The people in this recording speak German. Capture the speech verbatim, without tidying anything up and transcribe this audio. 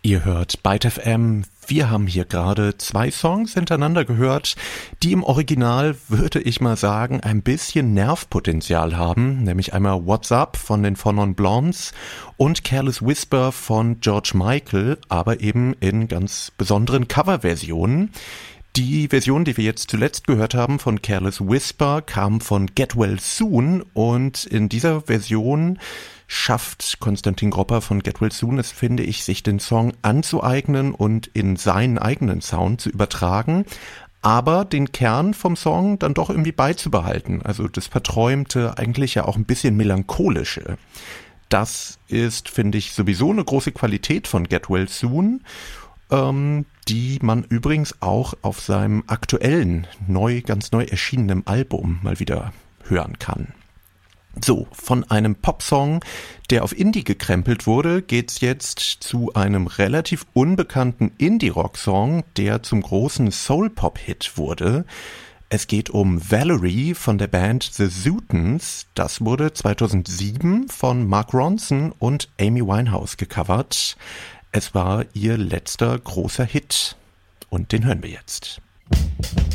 Ihr hört Byte F M. Wir haben hier gerade zwei Songs hintereinander gehört, die im Original, würde ich mal sagen, ein bisschen Nervpotenzial haben. Nämlich einmal What's Up von den Four Non Blondes und Careless Whisper von George Michael, aber eben in ganz besonderen Coverversionen. Die Version, die wir jetzt zuletzt gehört haben von Careless Whisper, kam von Get Well Soon und in dieser Version schafft Konstantin Gropper von Get Well Soon es, finde ich, sich den Song anzueignen und in seinen eigenen Sound zu übertragen, aber den Kern vom Song dann doch irgendwie beizubehalten, also das Verträumte, eigentlich ja auch ein bisschen Melancholische. Das ist, finde ich, sowieso eine große Qualität von Get Well Soon, ähm, die man übrigens auch auf seinem aktuellen, neu, ganz neu erschienenen Album mal wieder hören kann. So, von einem Popsong, der auf Indie gekrempelt wurde, geht's jetzt zu einem relativ unbekannten Indie-Rock-Song, der zum großen Soul-Pop-Hit wurde. Es geht um Valerie von der Band The Zootons. Das wurde zweitausendsieben von Mark Ronson und Amy Winehouse gecovert. Es war ihr letzter großer Hit und den hören wir jetzt.